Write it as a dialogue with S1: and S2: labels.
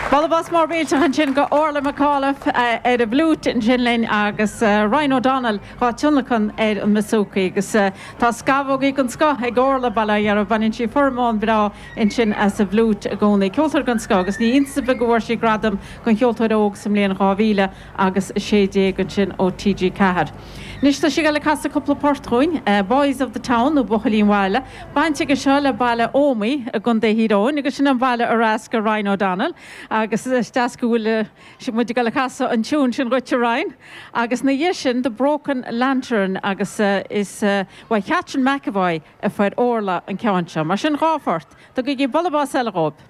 S1: Balbas mór béilte an sin go orla McAuliffe ar a bhlút in sin agus Ryan O'Donnell gá tunlachan ar an masúcaí agus tá scabhógaí gon sco ag orla balla ar a banin si formán bra in sin as a bhlút a gcónaí ceoltar gon sco agus ní insa begóir si gradam gon cheoltar óg sam léon ráhíle agus sé gon sin ó TG Cahar. Nis tá si go le casa coppla portróin, Boys of the Town nó Buchalín Bhaile, bainte go seo le baile ómaí a gon dé híróin, agus sin an bhaile arás go Ryan O'Donnell, agus stas go bhfuil si muid go le casa an tún sin ruite Ryan, agus na dhé sin The Broken Lantern agus is Catherine McAvoy a fuir orla an ceanse, mar sin ráfort, do go gé bolabás eile rób.